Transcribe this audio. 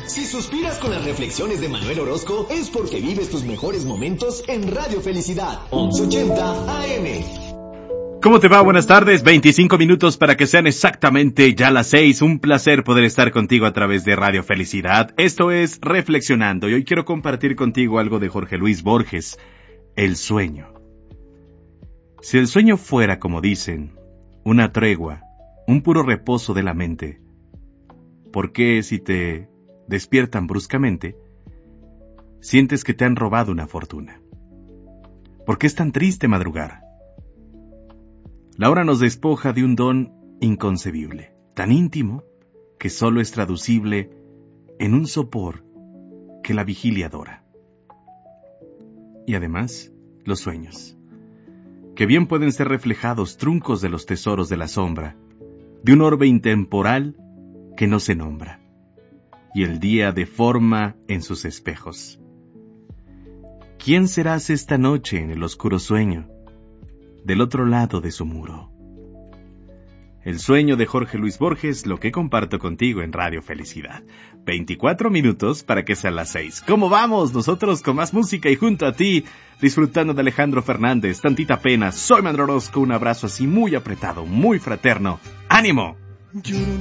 Si suspiras con las reflexiones de Manuel Orozco, es porque vives tus mejores momentos en Radio Felicidad, 1180 AM. ¿Cómo te va? Buenas tardes, 25 minutos para que sean exactamente ya las 6. Un placer poder estar contigo a través de Radio Felicidad. Esto es Reflexionando y hoy quiero compartir contigo algo de Jorge Luis Borges, el sueño. Si el sueño fuera, como dicen, una tregua, un puro reposo de la mente, ¿por qué si te despiertan bruscamente, sientes que te han robado una fortuna? ¿Por qué es tan triste madrugar? La hora nos despoja de un don inconcebible, tan íntimo que solo es traducible en un sopor que la vigilia adora. Y además, los sueños, que bien pueden ser reflejados truncos de los tesoros de la sombra, de un orbe intemporal que no se nombra, y el día deforma en sus espejos. ¿Quién serás esta noche en el oscuro sueño, del otro lado de su muro? El sueño de Jorge Luis Borges, lo que comparto contigo en Radio Felicidad. 24 minutos para que sean las 6. ¿Cómo vamos? Nosotros con más música y junto a ti, disfrutando de Alejandro Fernández, Tantita Pena. Soy Manuel Orozco, un abrazo así muy apretado, muy fraterno. ¡Ánimo!